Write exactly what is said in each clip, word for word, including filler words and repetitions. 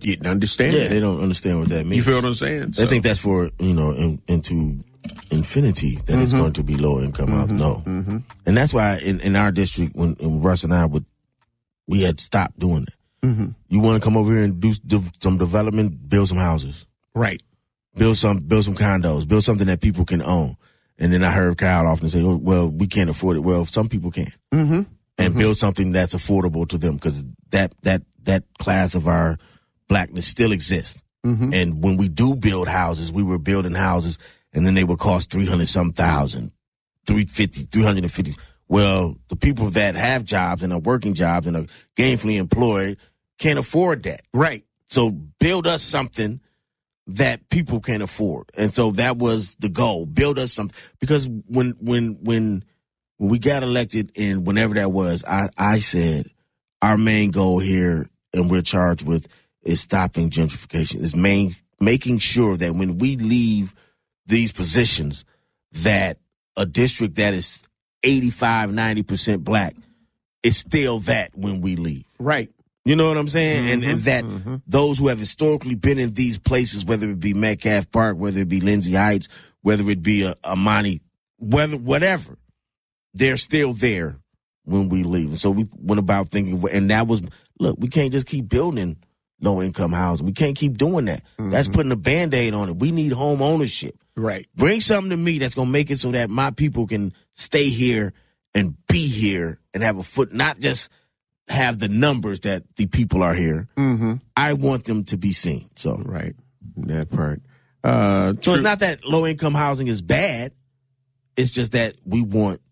didn't understand Yeah, that. they don't understand what that means. You feel what I'm saying? They So, think that's for, you know, in, into infinity, that Mm-hmm. it's going to be low income house. No. Mm-hmm. And that's why in, in our district, when, when Russ and I would, we had stopped doing that. Mm-hmm. You want to come over here and do, do some development, build some houses. Right. Build some, build some condos, build something that people can own. And then I heard Kyle often say, oh, well, we can't afford it. Well, some people can. Mm-hmm. And Mhm. build something that's affordable to them, because that that that class of our blackness still exists. Mhm. And when we do build houses, we were building houses, and then they would cost three hundred some thousand, three fifty, three hundred and fifty. Well, the people that have jobs and are working jobs and are gainfully employed can't afford that. Right. So build us something that people can afford. And so that was the goal. Build us something, because when when when when we got elected, and whenever that was, I, I said our main goal here, and we're charged with, is stopping gentrification. Is main making sure that when we leave these positions, that a district that is eighty-five, ninety percent black is still that when we leave. Right. You know what I'm saying? Mm-hmm, and, and that mm-hmm. those who have historically been in these places, whether it be Metcalf Park, whether it be Lindsay Heights, whether it be a, Amani, whether whatever, they're still there when we leave. And so we went about thinking, and that was, look, we can't just keep building low-income housing. We can't keep doing that. Mm-hmm. That's putting a Band-Aid on it. We need home ownership. Right. Bring something to me that's going to make it so that my people can stay here and be here and have a foot, not just have the numbers that the people are here. Mm-hmm. I want them to be seen. So, Right. That part. Uh, so it's not that low-income housing is bad. It's just that we want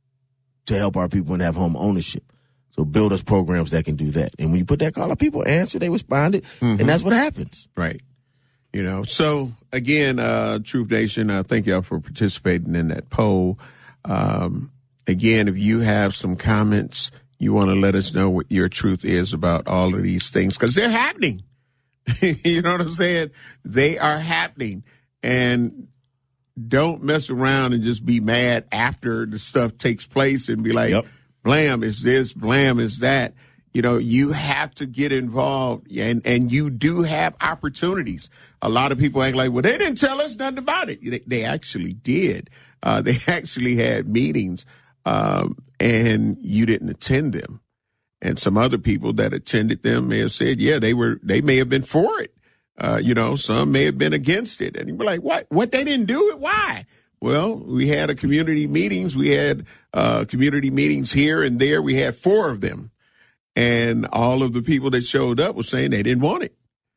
to help our people and have home ownership. So build us programs that can do that. And when you put that call out, people answer, they responded, Mhm. and that's what happens. Right. You know, so again, uh, Truth Nation, uh, thank y'all for participating in that poll. Um, again, if you have some comments, you want to let us know what your truth is about all of these things, because they're happening. You know what I'm saying? They are happening. And don't mess around and just be mad after the stuff takes place and be like, Yep. blam is this, blam is that. You know, you have to get involved, and, and you do have opportunities. A lot of people act like, well, they didn't tell us nothing about it. They, they actually did. Uh, they actually had meetings, um, and you didn't attend them. And some other people that attended them may have said, yeah, they were, they may have been for it. Uh, you know, some may have been against it. And you'd be like, what? What, they didn't do it? Why? Well, we had a community meetings. We had uh, community meetings here and there. We had four of them. And all of the people that showed up were saying they didn't want it.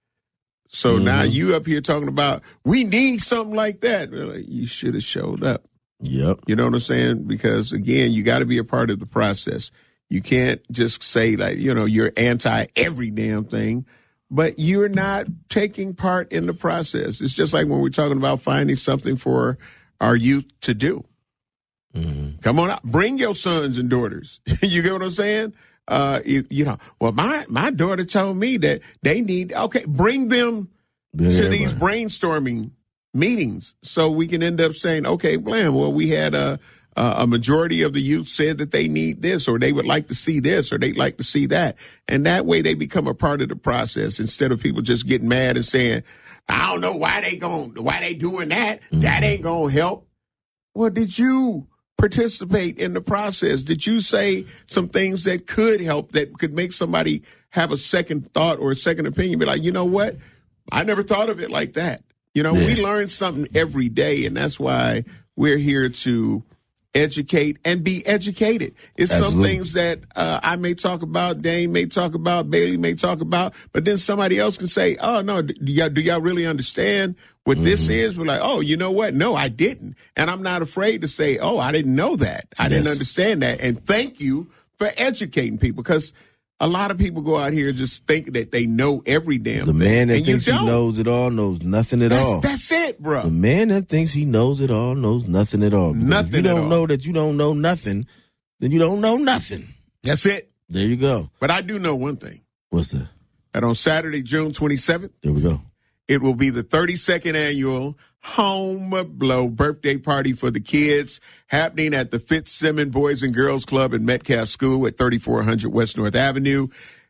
So Mm-hmm. now you up here talking about, we need something like that. We're like, you should have showed up. Yep. You know what I'm saying? Because, again, you got to be a part of the process. You can't just say, like, you know, you're anti every damn thing, but you're not taking part in the process. It's just like when we're talking about finding something for our youth to do. Mm-hmm. Come on out. Bring your sons and daughters. You get what I'm saying? Uh, you, you know, well, my, my daughter told me that they need, okay, bring them Yeah, to everybody. these brainstorming meetings so we can end up saying, okay, blam, well, we had a, a majority of the youth said that they need this, or they would like to see this, or they'd like to see that. And that way they become a part of the process instead of people just getting mad and saying, I don't know why they going, why they doing that. Mm-hmm. That ain't going to help. Well, did you participate in the process? Did you say some things that could help, that could make somebody have a second thought or a second opinion? Be like, you know what? I never thought of it like that. You know, Yeah. we learn something every day, and that's why we're here to educate and be educated. It's some Absolutely. things that uh, I may talk about, Dane may talk about, Bailey may talk about, but then somebody else can say, oh, no, do y'all, do y'all really understand what mm-hmm. this is? We're like, oh, you know what? No, I didn't. And I'm not afraid to say, oh, I didn't know that. I yes. didn't understand that. And thank you for educating people, because a lot of people go out here just think that they know every damn The thing. man that and thinks you he don't. knows it all knows nothing at That's, all. that's it, bro. The man that thinks he knows it all knows nothing at all. Because Nothing if you at don't all. know that you don't know nothing, then you don't know nothing. That's it. There you go. But I do know one thing. What's that? That on Saturday, June twenty-seventh, There we go. it will be the thirty-second annual Home Blow birthday party for the kids, happening at the Fitzsimmons Boys and Girls Club in Metcalf School at thirty-four hundred West North Avenue.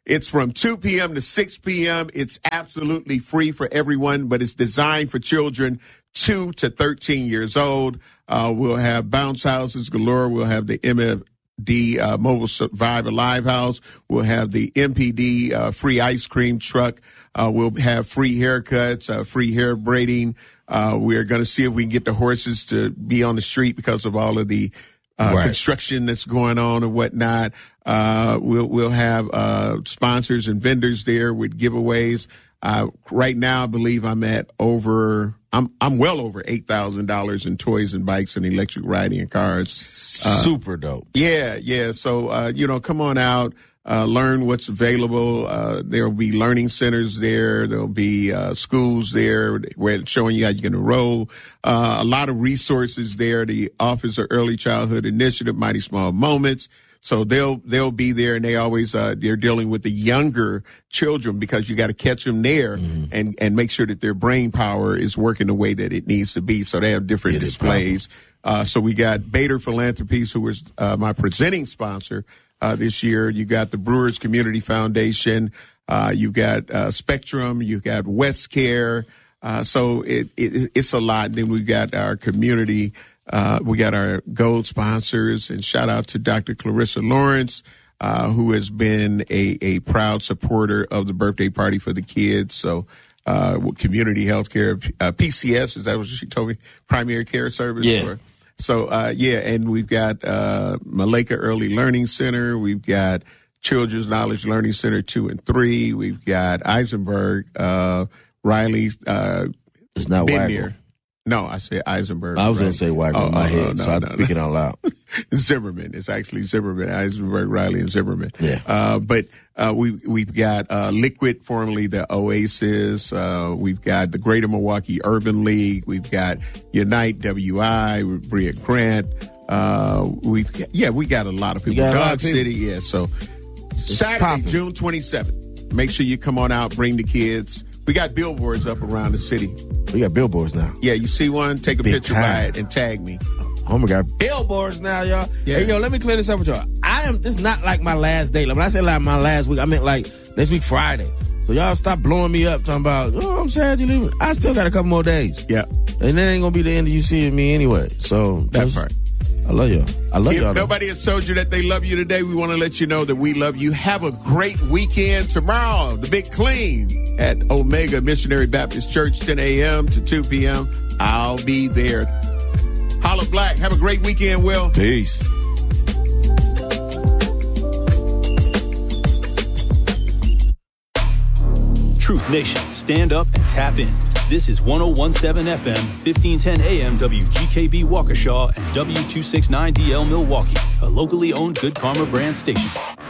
It's from two p.m. to six p.m. It's absolutely free for everyone, but it's designed for children two to thirteen years old. Uh, we'll have bounce houses galore. We'll have the M F D uh, Mobile Survivor Live House. We'll have the M P D uh, free ice cream truck. Uh, we'll have free haircuts, uh, free hair braiding. Uh, we're going to see if we can get the horses to be on the street because of all of the uh, right. construction that's going on and whatnot. Uh, we'll, we'll have, uh, sponsors and vendors there with giveaways. Uh, right now, I believe I'm at over, I'm, I'm well over eight thousand dollars in toys and bikes and electric riding and cars. Uh, Super dope. Yeah. Yeah. So, uh, you know, come on out. Uh, learn what's available. Uh, there'll be learning centers there. There'll be, uh, schools there where it's showing you how you can enroll. Uh, a lot of resources there. The Office of Early Childhood Initiative, Mighty Small Moments. So they'll, they'll be there, and they always, uh, they're dealing with the younger children because you got to catch them there mm-hmm. and, and make sure that their brain power is working the way that it needs to be. So they have different it displays. Uh, so we got Bader Philanthropies, who was, uh, my presenting sponsor. Uh, this year, you got the Brewers Community Foundation, uh, you got, uh, Spectrum, you got West Care. Uh, so it, it, it's a lot. Then we got our community, uh, we got our gold sponsors, and shout out to Doctor Clarissa Lawrence, uh, who has been a, a proud supporter of the birthday party for the kids. So, uh, community healthcare, uh, P C S, is that what she told me? Primary care service. Yeah. For, So, uh, yeah, and we've got, uh, Maleka Early Learning Center. We've got Children's Knowledge Learning Center two and three. We've got Eisenberg, uh, Riley, uh, it's not Wagner. No, I said Eisenberg. I was right? going to say Wagner oh, in my oh, head, no, so I'm no, speaking no. out loud. Zimmerman. It's actually Zimmerman, Eisenberg, Riley, and Zimmerman. Yeah. Uh, but, uh, we, we've got, uh, Liquid, formerly the Oasis. Uh, we've got the Greater Milwaukee Urban League. We've got Unite W I with Bria Grant. Uh, we've, got, yeah, we got a lot of people. Dog City. Yeah. So it's Saturday, popping. June twenty-seventh. Make sure you come on out, bring the kids. We got billboards up around the city. We got billboards now. Yeah, you see one, take a Big picture time. by it and tag me. Oh my God, billboards now, y'all. Yeah. Hey, yo, let me clear this up with y'all. I am, this is not like my last day. Like, when I say like my last week, I meant like next week Friday. So y'all stop blowing me up talking about, oh, I'm sad you're leaving. I still got a couple more days. Yeah. And that ain't gonna be the end of you seeing me anyway. So that part. I love y'all. I love if y'all. If nobody has told you that they love you today, we want to let you know that we love you. Have a great weekend. Tomorrow, the Big Clean at Omega Missionary Baptist Church, ten a.m. to two p.m. I'll be there. Holla Black. Have a great weekend, Will. Peace. Truth Nation, stand up and tap in. This is one oh one point seven F M, fifteen ten A M W G K B Waukesha and W two sixty-nine D L Milwaukee, a locally owned Good Karma brand station.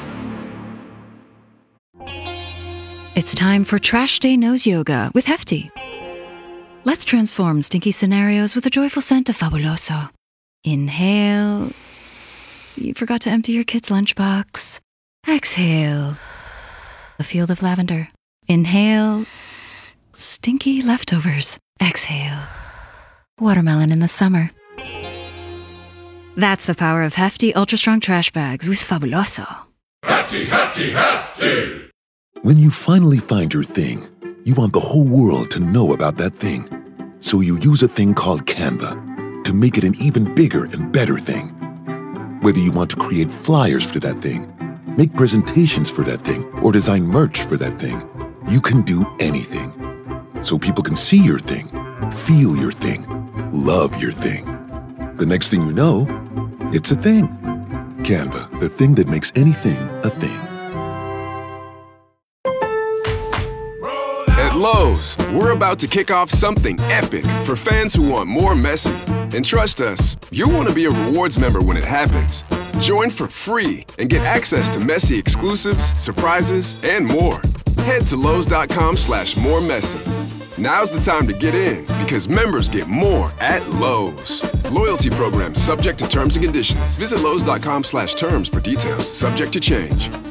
It's time for Trash Day Nose Yoga with Hefty. Let's transform stinky scenarios with the joyful scent of Fabuloso. Inhale. You forgot to empty your kid's lunchbox. Exhale. A field of lavender. Inhale. Stinky leftovers. Exhale. Watermelon in the summer. That's the power of Hefty Ultra Strong Trash Bags with Fabuloso. Hefty, Hefty, Hefty! When you finally find your thing, you want the whole world to know about that thing. So you use a thing called Canva to make it an even bigger and better thing. Whether you want to create flyers for that thing, make presentations for that thing, or design merch for that thing, you can do anything. So people can see your thing, feel your thing, love your thing. The next thing you know, it's a thing. Canva, the thing that makes anything a thing. At Lowe's, we're about to kick off something epic for fans who want more messy. And trust us, you'll want to be a rewards member when it happens. Join for free and get access to messy exclusives, surprises, and more. Head to Lowe's.com slash more messy. Now's the time to get in because members get more at Lowe's. Loyalty program subject to terms and conditions. Visit Lowe's.com slash terms for details. Subject to change.